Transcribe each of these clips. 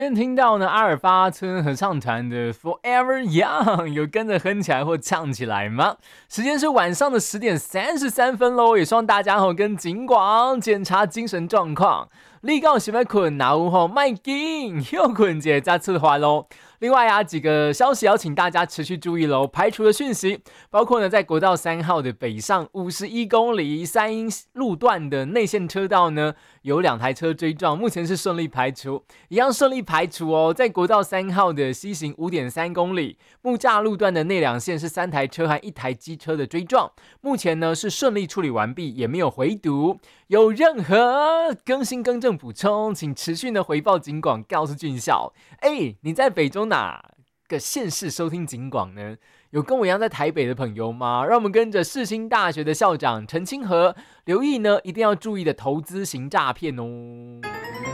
听到呢阿尔巴村合唱团的 Forever Young 有跟着哼起来或唱起来吗？时间是晚上的10:33咯，也希望大家跟警广检查精神状况。你讲是要困，哪有别紧，又困一下次话咯。另外几个消息要请大家持续注意咯。排除的讯息包括呢，在国道3号的北上51公里3英路段的内线车道呢，有2台车追撞，目前是顺利排除，一样顺利排除哦。在国道3号的西行5.3公里木栅路段的内两线是3台车和1台机车的追撞，目前呢是顺利处理完毕，也没有回堵。有任何更新更正补充，请持续的回报警广，告诉军校。你在北中哪个县市收听警广呢？有跟我一样在台北的朋友吗？让我们跟着世新大学的校长陈清和留意呢，一定要注意的投资型诈骗哦。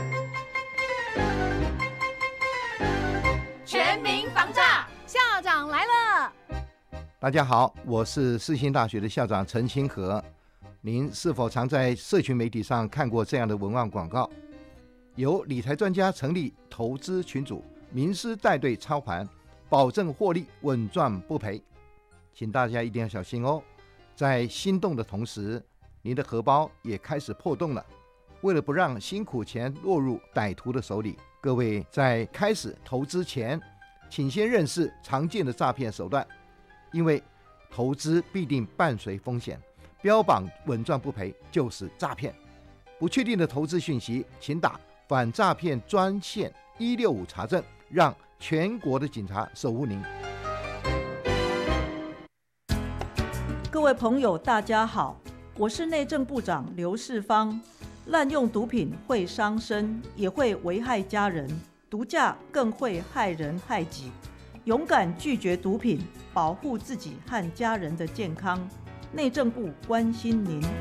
全民防诈，校长来了。 大家好，我是世新大学的校长陈清和。您是否常在社群媒体上看过这样的文案广告？由理财专家成立投资群组，名师带队操盘，保证获利，稳赚不赔。请大家一定要小心哦，在心动的同时，您的荷包也开始破洞了。为了不让辛苦钱落入歹徒的手里，各位在开始投资前，请先认识常见的诈骗手段，因为投资必定伴随风险，标榜稳赚不赔就是诈骗。不确定的投资讯息，请打反诈骗专线165查证，让全国的警察守护您。 各位朋友大家好，我是内政部长刘世芳。滥用毒品会伤身，也会危害家人，毒驾更会害人害己。勇敢拒绝毒品，保护自己和家人的健康。内政部关心您。